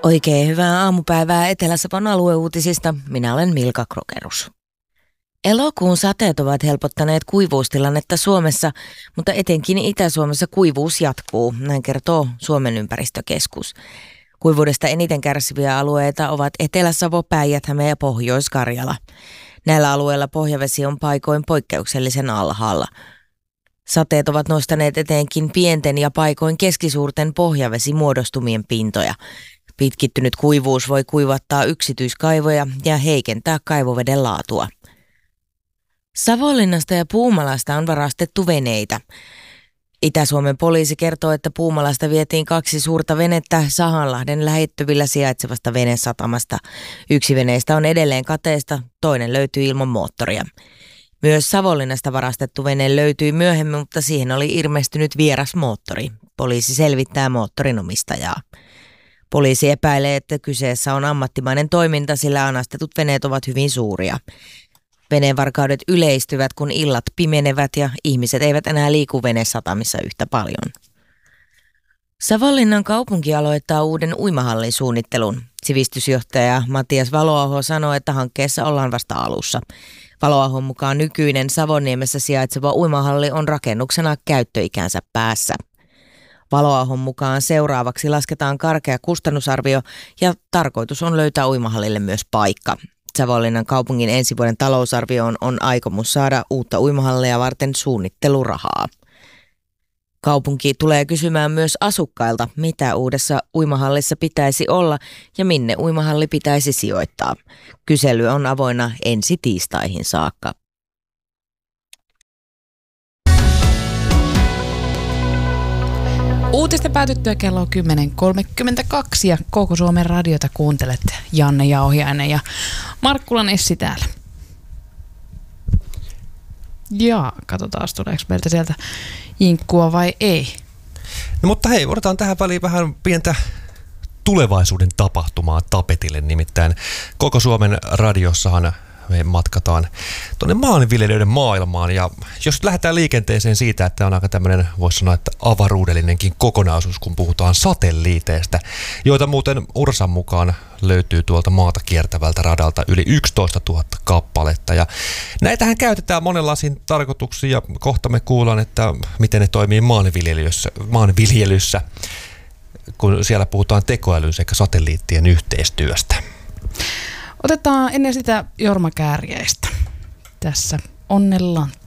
Oikein hyvää aamupäivää Etelä-Savon alueuutisista. Minä olen Milka Krokerus. Elokuun sateet ovat helpottaneet kuivuustilannetta Suomessa, mutta etenkin Itä-Suomessa kuivuus jatkuu, näin kertoo Suomen ympäristökeskus. Kuivuudesta eniten kärsiviä alueita ovat Etelä-Savo, Päijät-Häme ja Pohjois-Karjala. Näillä alueilla pohjavesi on paikoin poikkeuksellisen alhaalla. Sateet ovat nostaneet etenkin pienten ja paikoin keskisuurten pohjavesimuodostumien pintoja. Pitkittynyt kuivuus voi kuivattaa yksityiskaivoja ja heikentää kaivoveden laatua. Savonlinnasta ja Puumalasta on varastettu veneitä. Itä-Suomen poliisi kertoo, että Puumalasta vietiin 2 suurta venettä Sahanlahden lähettyvillä sijaitsevasta venesatamasta. Yksi veneistä on edelleen kateesta, toinen löytyy ilman moottoria. Myös Savonlinnasta varastettu vene löytyi myöhemmin, mutta siihen oli ilmestynyt vieras moottori. Poliisi selvittää moottorin omistajaa. Poliisi epäilee, että kyseessä on ammattimainen toiminta, sillä anastetut veneet ovat hyvin suuria. Veneenvarkaudet yleistyvät, kun illat pimenevät ja ihmiset eivät enää liiku venesatamissa yhtä paljon. Savonlinnan kaupunki aloittaa uuden uimahallin suunnittelun. Sivistysjohtaja Matias Valoaho sanoi, että hankkeessa ollaan vasta alussa. Valoahon mukaan nykyinen Savonniemessä sijaitseva uimahalli on rakennuksena käyttöikänsä päässä. Valoahon mukaan seuraavaksi lasketaan karkea kustannusarvio ja tarkoitus on löytää uimahallille myös paikka. Savonlinnan kaupungin ensi vuoden talousarvioon on aikomus saada uutta uimahallia varten suunnittelurahaa. Kaupunki tulee kysymään myös asukkailta, mitä uudessa uimahallissa pitäisi olla ja minne uimahalli pitäisi sijoittaa. Kysely on avoinna ensi tiistaihin saakka. Uutisten päätyttyä kello 10.32 ja koko Suomen radiota kuuntelet. Janne Jauhiainen ja Markkulan Essi täällä. Ja katsotaan, tuleeko meiltä sieltä jinkkua vai ei. No, mutta hei, odotetaan tähän väliin vähän pientä tulevaisuuden tapahtumaa tapetille. Nimittäin koko Suomen radiossahan me matkataan tuonne maanviljelijöiden maailmaan, ja jos lähdetään liikenteeseen siitä, että on aika tämmöinen, voisi sanoa, että avaruudellinenkin kokonaisuus, kun puhutaan satelliiteista, joita muuten Ursan mukaan löytyy tuolta maata kiertävältä radalta yli 11 000 kappaletta, ja näitähän käytetään monenlaisiin tarkoituksiin, ja kohta me kuullaan, että miten ne toimii maanviljelyssä, kun siellä puhutaan tekoälyn sekä satelliittien yhteistyöstä. Otetaan ennen sitä Jorma Kääriäistä. Tässä Onnellantti.